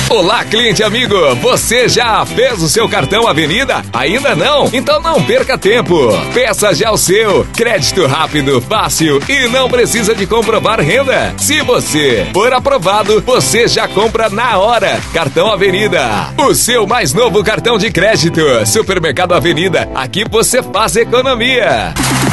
Olá, cliente amigo, você já fez o seu cartão Avenida? Ainda não? Então não perca tempo. Peça já o seu. Crédito rápido, fácil e não precisa de comprovar renda. Se você for aprovado, você já compra na hora. Cartão Avenida, o seu mais novo cartão de crédito. Supermercado Avenida, aqui você faz economia.